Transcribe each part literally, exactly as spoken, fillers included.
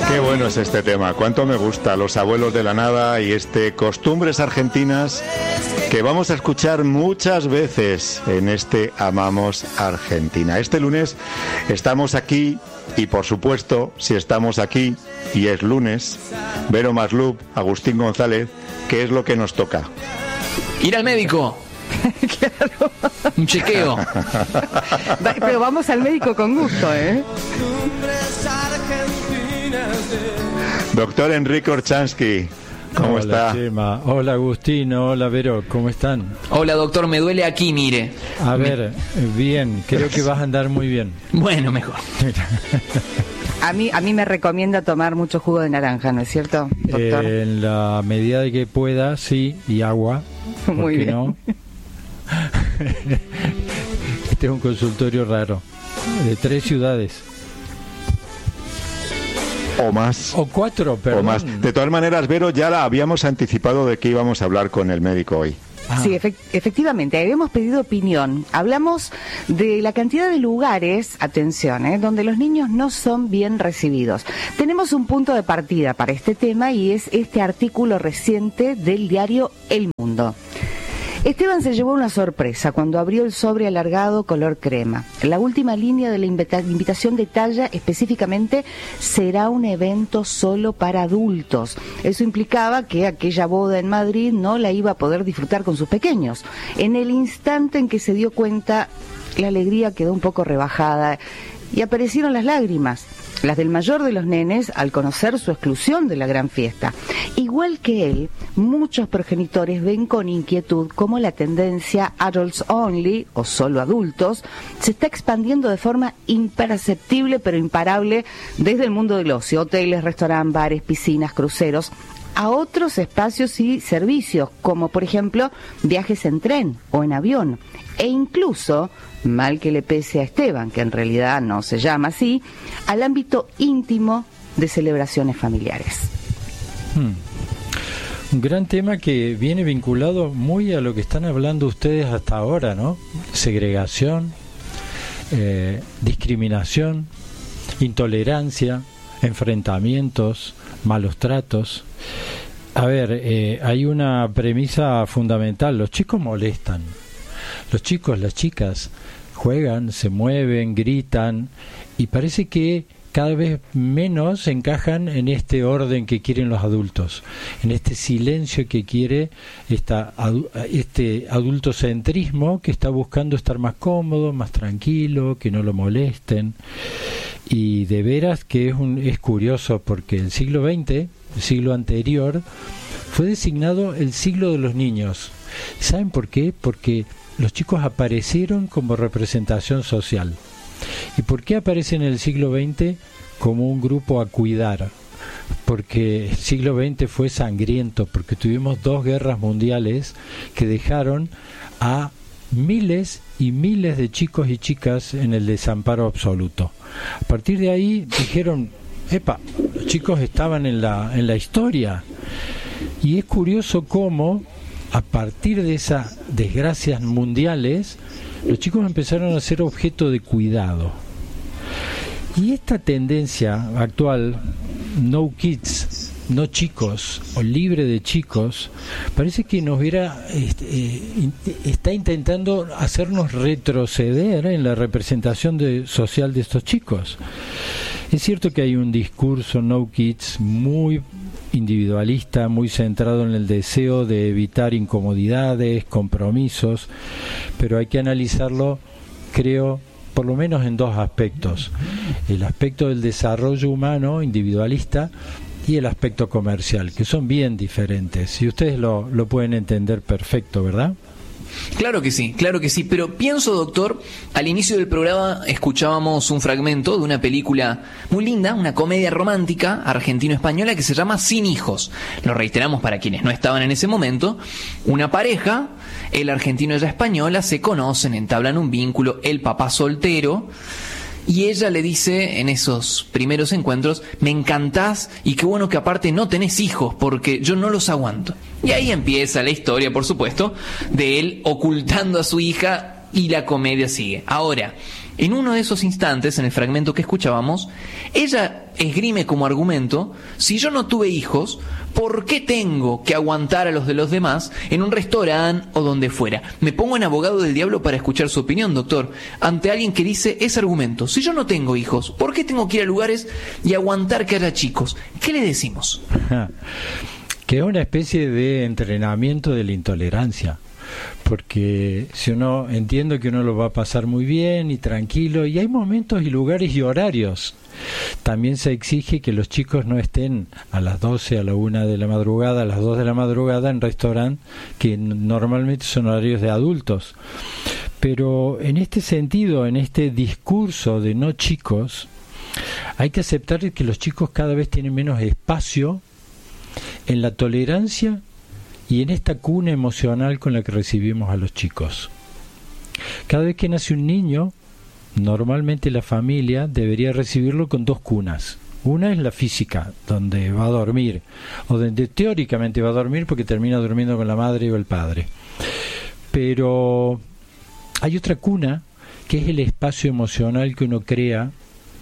Qué bueno es este tema, cuánto me gusta, Los abuelos de la nada y este Costumbres Argentinas que vamos a escuchar muchas veces en este Amamos Argentina. Este lunes estamos aquí y por supuesto, si estamos aquí y es lunes, Vero Maslup, Agustín González, ¿qué es lo que nos toca? Ir al médico. Claro. Un chequeo. Pero vamos al médico con gusto, ¿eh? Doctor Enrique Orchansky, ¿cómo hola, está? Chema. Hola Agustino, hola Vero, ¿cómo están? Hola doctor, me duele aquí, mire. A me... ver, bien, creo que vas a andar muy bien. Bueno, mejor. A mí, a mí me recomienda tomar mucho jugo de naranja, ¿no es cierto, doctor? Eh, en la medida de que pueda, sí, y agua. ¿Por Muy qué bien. no? Este es un consultorio raro, de tres ciudades. O más. O cuatro, perdón. O más. De todas maneras, Vero, ya la habíamos anticipado de que íbamos a hablar con el médico hoy. Ah. Sí, efect- efectivamente, habíamos pedido opinión. Hablamos de la cantidad de lugares, atención, ¿eh? donde los niños no son bien recibidos. Tenemos un punto de partida para este tema y es este artículo reciente del diario El Mundo. Esteban se llevó una sorpresa cuando abrió el sobre alargado color crema. La última línea de la invita- invitación detalla específicamente será un evento solo para adultos. Eso implicaba que aquella boda en Madrid no la iba a poder disfrutar con sus pequeños. En el instante en que se dio cuenta, la alegría quedó un poco rebajada y aparecieron las lágrimas. Las del mayor de los nenes al conocer su exclusión de la gran fiesta. Igual que él, muchos progenitores ven con inquietud cómo la tendencia adults only, o solo adultos, se está expandiendo de forma imperceptible pero imparable desde el mundo del ocio, hoteles, restaurantes, bares, piscinas, cruceros, a otros espacios y servicios, como por ejemplo viajes en tren o en avión, e incluso, mal que le pese a Esteban, que en realidad no se llama así, al ámbito íntimo de celebraciones familiares. Hmm. Un gran tema que viene vinculado muy a lo que están hablando ustedes hasta ahora, ¿no? Segregación, eh, discriminación, intolerancia, enfrentamientos, malos tratos. A ver, eh, hay una premisa fundamental: los chicos molestan. Los chicos, las chicas juegan, se mueven, gritan y parece que cada vez menos encajan en este orden que quieren los adultos, en este silencio que quiere esta, este adultocentrismo que está buscando estar más cómodo, más tranquilo, que no lo molesten. Y de veras que es, un, es curioso porque el siglo veinte, el siglo anterior, fue designado el siglo de los niños. ¿Saben por qué? Porque los chicos aparecieron como representación social. ¿Y por qué aparecen en el siglo veinte como un grupo a cuidar? Porque el siglo veinte fue sangriento, porque tuvimos dos guerras mundiales que dejaron a miles y miles de chicos y chicas en el desamparo absoluto. A partir de ahí dijeron, epa, los chicos estaban en la, en la historia. Y es curioso cómo a partir de esas desgracias mundiales, los chicos empezaron a ser objeto de cuidado. Y esta tendencia actual, no kids, no chicos, o libre de chicos, parece que nos hubiera, este, está intentando hacernos retroceder en la representación de, social de estos chicos. Es cierto que hay un discurso no kids muy individualista, muy centrado en el deseo de evitar incomodidades, compromisos, pero hay que analizarlo, creo, por lo menos en dos aspectos: el aspecto del desarrollo humano individualista y el aspecto comercial, que son bien diferentes, y ustedes lo, lo pueden entender perfecto, ¿verdad? Claro que sí, claro que sí, pero pienso, doctor, al inicio del programa escuchábamos un fragmento de una película muy linda, una comedia romántica argentino-española que se llama Sin hijos. Lo reiteramos para quienes no estaban en ese momento. Una pareja, el argentino y ella española, se conocen, entablan un vínculo, el papá soltero, y ella le dice en esos primeros encuentros, me encantás y qué bueno que aparte no tenés hijos porque yo no los aguanto. Y ahí empieza la historia, por supuesto, de él ocultando a su hija y la comedia sigue. Ahora, En uno de esos instantes, en el fragmento que escuchábamos, ella esgrime como argumento: si yo no tuve hijos, ¿por qué tengo que aguantar a los de los demás en un restaurante o donde fuera? Me pongo en abogado del diablo para escuchar su opinión, doctor, ante alguien que dice ese argumento: si yo no tengo hijos, ¿por qué tengo que ir a lugares y aguantar que haya chicos? ¿Qué le decimos? Que es una especie de entrenamiento de la intolerancia. Porque si uno, entiendo que uno lo va a pasar muy bien y tranquilo, y hay momentos y lugares y horarios. También se exige que los chicos no estén a las doce, a la una de la madrugada, a las dos de la madrugada en restaurantes que normalmente son horarios de adultos. Pero en este sentido, en este discurso de no chicos, hay que aceptar que los chicos cada vez tienen menos espacio en la tolerancia y en esta cuna emocional con la que recibimos a los chicos. Cada vez que nace un niño, normalmente la familia debería recibirlo con dos cunas. Una es la física, donde va a dormir, o donde teóricamente va a dormir porque termina durmiendo con la madre o el padre. Pero hay otra cuna, que es el espacio emocional que uno crea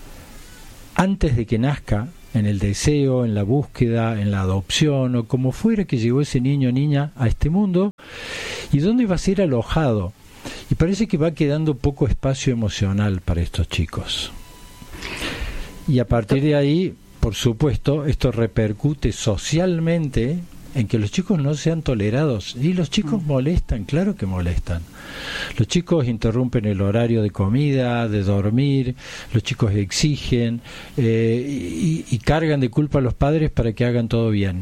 antes de que nazca, en el deseo, en la búsqueda, en la adopción, o como fuera que llegó ese niño o niña a este mundo, y dónde va a ser alojado. Y parece que va quedando poco espacio emocional para estos chicos. Y a partir de ahí, por supuesto, esto repercute socialmente en que los chicos no sean tolerados. Y los chicos molestan, claro que molestan. Los chicos interrumpen el horario de comida, de dormir, los chicos exigen eh, y, y cargan de culpa a los padres para que hagan todo bien.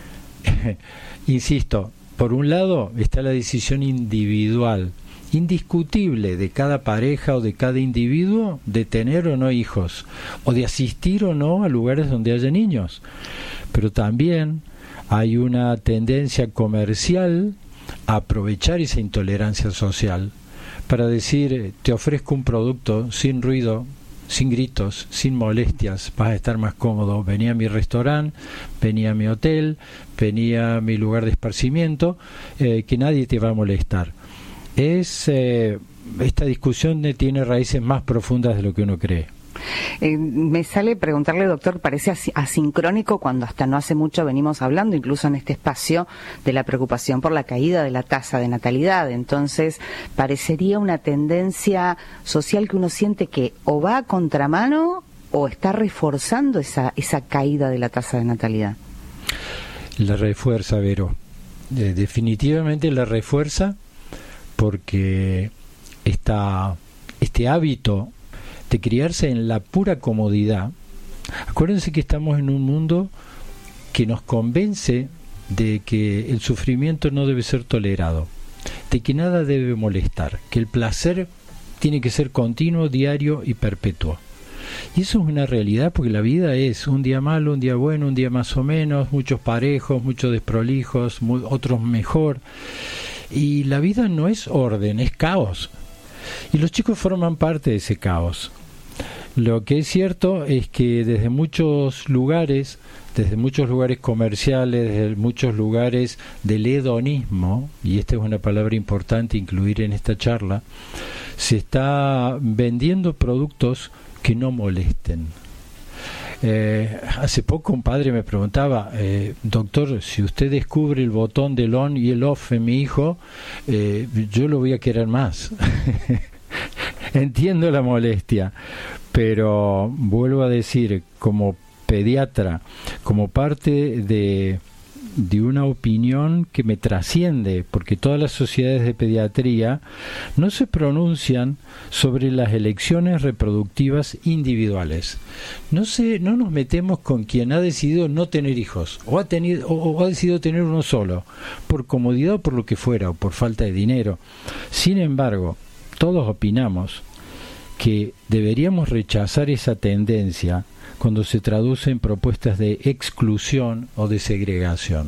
Insisto, por un lado está la decisión individual, indiscutible de cada pareja o de cada individuo de tener o no hijos, o de asistir o no a lugares donde haya niños. Pero también hay una tendencia comercial a aprovechar esa intolerancia social para decir: te ofrezco un producto sin ruido, sin gritos, sin molestias, vas a estar más cómodo, vení a mi restaurante, vení a mi hotel, vení a mi lugar de esparcimiento, eh, que nadie te va a molestar. Es eh, esta discusión tiene raíces más profundas de lo que uno cree. Eh, me sale preguntarle, doctor, parece as- asincrónico cuando hasta no hace mucho venimos hablando, incluso en este espacio, de la preocupación por la caída de la tasa de natalidad. Entonces, parecería una tendencia social que uno siente que o va a contramano o está reforzando esa, esa caída de la tasa de natalidad. La refuerza, Vero. Eh, definitivamente la refuerza, porque esta, este hábito de criarse en la pura comodidad. Acuérdense que estamos en un mundo que nos convence de que el sufrimiento no debe ser tolerado, de que nada debe molestar, que el placer tiene que ser continuo, diario y perpetuo. Y eso es una realidad, porque la vida es un día malo, un día bueno, un día más o menos, muchos parejos, muchos desprolijos, muy, otros mejor. Y la vida no es orden, es caos. Y los chicos forman parte de ese caos. Lo que es cierto es que desde muchos lugares, desde muchos lugares comerciales, desde muchos lugares del hedonismo, y esta es una palabra importante incluir en esta charla, se está vendiendo productos que no molesten. Eh, hace poco un padre me preguntaba: eh, doctor, si usted descubre el botón del on y el off en mi hijo, eh, yo lo voy a querer más. Entiendo la molestia, pero vuelvo a decir, como pediatra, como parte de, de una opinión que me trasciende, porque todas las sociedades de pediatría no se pronuncian sobre las elecciones reproductivas individuales. No se, no nos metemos con quien ha decidido no tener hijos, o ha tenido, o, o ha decidido tener uno solo, por comodidad o por lo que fuera, o por falta de dinero. Sin embargo, todos opinamos que deberíamos rechazar esa tendencia cuando se traduce en propuestas de exclusión o de segregación.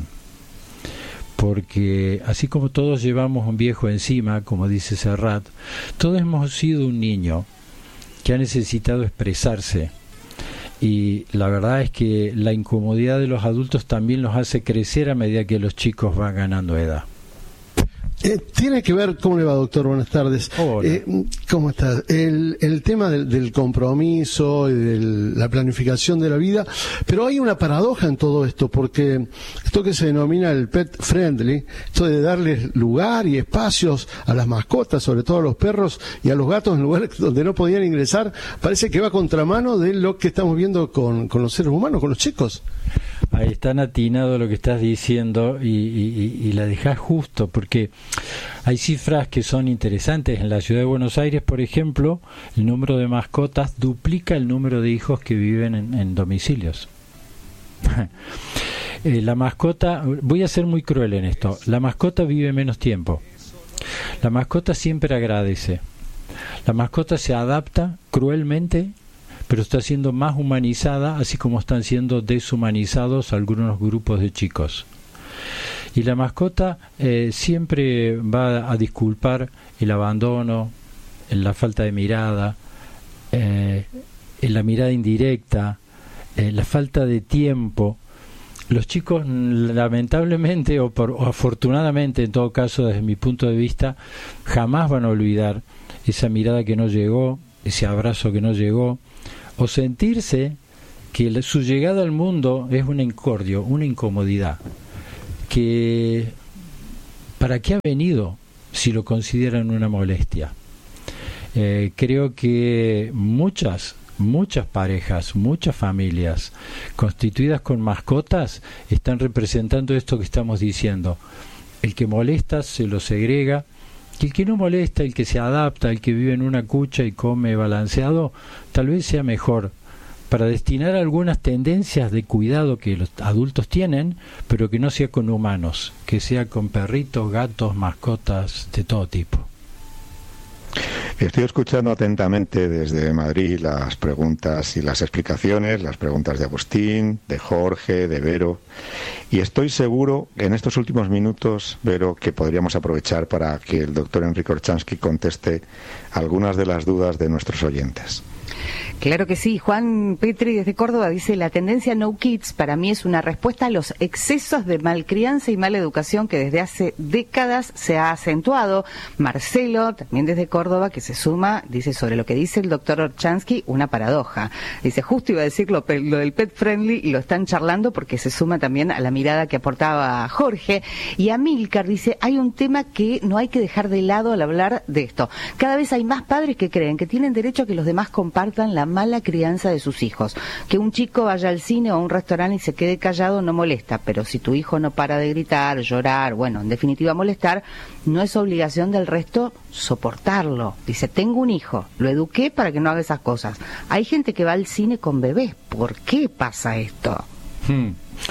Porque así como todos llevamos un viejo encima, como dice Serrat, todos hemos sido un niño que ha necesitado expresarse. Y la verdad es que la incomodidad de los adultos también los hace crecer a medida que los chicos van ganando edad. Eh, tiene que ver, ¿cómo le va, doctor? Buenas tardes. Hola. Eh, ¿Cómo está? El, el tema del, del compromiso y de la planificación de la vida, pero hay una paradoja en todo esto, porque esto que se denomina el pet friendly, esto de darles lugar y espacios a las mascotas, sobre todo a los perros y a los gatos en lugares donde no podían ingresar, parece que va a contramano de lo que estamos viendo con, con los seres humanos, con los chicos. Ahí está atinado lo que estás diciendo y, y, y la dejás justo, porque hay cifras que son interesantes. En la ciudad de Buenos Aires, por ejemplo, el número de mascotas duplica el número de hijos que viven en, en domicilios. eh, la mascota, voy a ser muy cruel en esto, la mascota vive menos tiempo. La mascota siempre agradece. La mascota se adapta cruelmente, pero está siendo más humanizada, así como están siendo deshumanizados algunos grupos de chicos. Y la mascota eh, siempre va a disculpar el abandono, la falta de mirada, eh, la mirada indirecta, eh, la falta de tiempo. Los chicos, lamentablemente o, por, o afortunadamente, en todo caso, desde mi punto de vista, jamás van a olvidar esa mirada que no llegó, ese abrazo que no llegó, o sentirse que su llegada al mundo es un incordio, una incomodidad, que ¿para qué ha venido si lo consideran una molestia? Eh, creo que muchas, muchas parejas, muchas familias constituidas con mascotas están representando esto que estamos diciendo. El que molesta se lo segrega, que el que no molesta, el que se adapta, el que vive en una cucha y come balanceado, tal vez sea mejor para destinar algunas tendencias de cuidado que los adultos tienen, pero que no sea con humanos, que sea con perritos, gatos, mascotas de todo tipo. Estoy escuchando atentamente desde Madrid las preguntas y las explicaciones, las preguntas de Agustín, de Jorge, de Vero, y estoy seguro en estos últimos minutos, Vero, que podríamos aprovechar para que el doctor Enrique Olchansky conteste algunas de las dudas de nuestros oyentes. Claro que sí. Juan Petri desde Córdoba dice: la tendencia No Kids para mí es una respuesta a los excesos de malcrianza y mala educación que desde hace décadas se ha acentuado. Marcelo, también desde Córdoba, que se suma, dice sobre lo que dice el doctor Olchansky, una paradoja. Dice, justo iba a decir lo, lo del pet friendly y lo están charlando porque se suma también a la mirada que aportaba Jorge. Y Amílcar dice, hay un tema que no hay que dejar de lado al hablar de esto. Cada vez hay más padres que creen que tienen derecho a que los demás compartan la mala crianza de sus hijos. Que un chico vaya al cine o a un restaurante y se quede callado no molesta, pero si tu hijo no para de gritar, llorar, bueno, en definitiva molestar, no es obligación del resto soportarlo. Dice, tengo un hijo, lo eduqué para que no haga esas cosas. Hay gente que va al cine con bebés. ¿Por qué pasa esto? Hmm.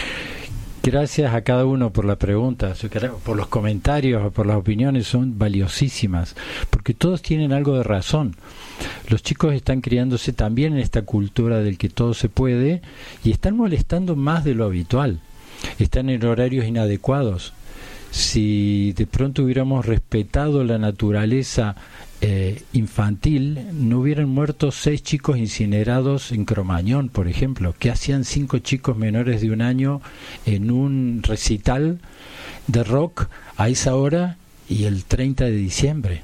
Gracias a cada uno por la pregunta, por los comentarios, por las opiniones, son valiosísimas, porque todos tienen algo de razón. Los chicos están criándose también en esta cultura del que todo se puede y están molestando más de lo habitual. Están en horarios inadecuados. Si de pronto hubiéramos respetado la naturaleza eh, infantil, no hubieran muerto seis chicos incinerados en Cromañón, por ejemplo. ¿Qué hacían cinco chicos menores de un año en un recital de rock a esa hora y el treinta de diciembre?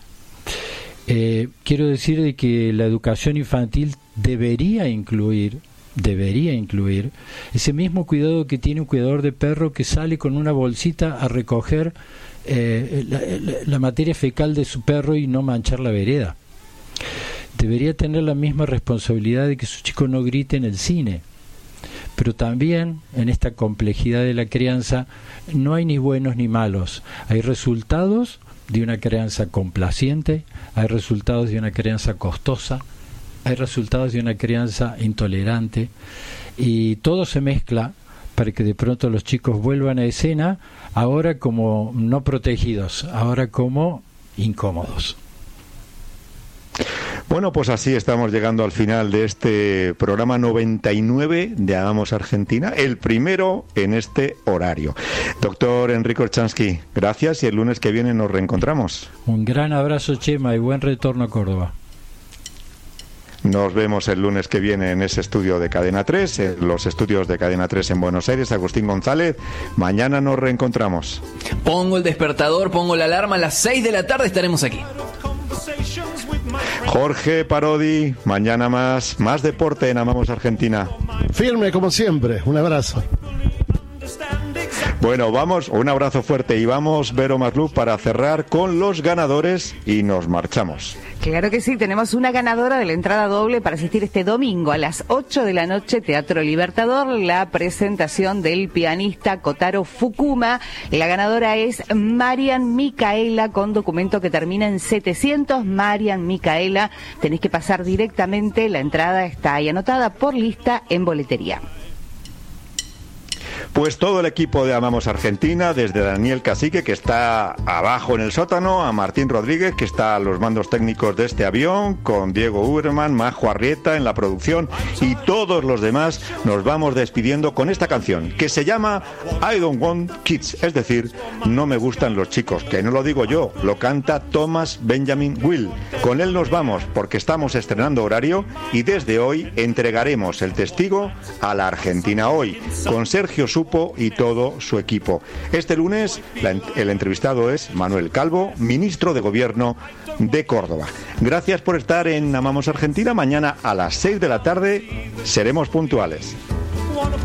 Eh, quiero decir de que la educación infantil debería incluir debería incluir ese mismo cuidado que tiene un cuidador de perro que sale con una bolsita a recoger eh, la, la, la materia fecal de su perro y no manchar la vereda. Debería tener la misma responsabilidad de que su chico no grite en el cine. Pero también en esta complejidad de la crianza no hay ni buenos ni malos. Hay resultados de una crianza complaciente, hay resultados de una crianza costosa, hay resultados de una crianza intolerante, y todo se mezcla para que de pronto los chicos vuelvan a escena, ahora como no protegidos, ahora como incómodos. Bueno, pues así estamos llegando al final de este programa noventa y nueve de Hagamos Argentina, el primero en este horario. Doctor Enrique Olchansky, gracias, y el lunes que viene nos reencontramos. Un gran abrazo, Chema, y buen retorno a Córdoba. Nos vemos el lunes que viene en ese estudio de Cadena tres, en los estudios de Cadena tres en Buenos Aires. Agustín González, mañana nos reencontramos. Pongo el despertador, pongo la alarma, a las seis de la tarde estaremos aquí. Jorge Parodi, mañana más, más deporte en Amamos Argentina. Firme como siempre, un abrazo. Bueno, vamos, un abrazo fuerte y vamos, Vero Maslú, para cerrar con los ganadores y nos marchamos. Claro que sí, tenemos una ganadora de la entrada doble para asistir este domingo a las ocho de la noche, Teatro Libertador, la presentación del pianista Kotaro Fukuma. La ganadora es Marian Micaela, con documento que termina en setecientos. Marian Micaela, tenés que pasar directamente, la entrada está ahí anotada por lista en boletería. Pues todo el equipo de Amamos Argentina, desde Daniel Cacique, que está abajo en el sótano, a Martín Rodríguez, que está a los mandos técnicos de este avión, con Diego Uberman, Majo Arrieta en la producción, y todos los demás, nos vamos despidiendo con esta canción, que se llama I Don't Want Kids, es decir, no me gustan los chicos, que no lo digo yo, lo canta Thomas Benjamin Will. Con él nos vamos, porque estamos estrenando horario, y desde hoy entregaremos el testigo a la Argentina Hoy, con Sergio Supo y todo su equipo. Este lunes la, el entrevistado es Manuel Calvo, ministro de Gobierno de Córdoba. Gracias por estar en Amamos Argentina. Mañana a las seis de la tarde seremos puntuales.